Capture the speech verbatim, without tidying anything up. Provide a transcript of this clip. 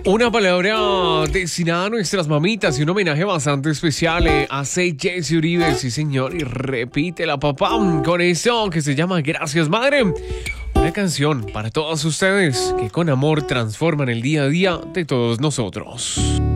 Una palabra destinada a nuestras mamitas y un homenaje bastante especial eh, hace Jessy Uribe, sí señor, y repítela papá, con eso que se llama Gracias Madre. Una canción para todos ustedes que con amor transforman el día a día de todos nosotros.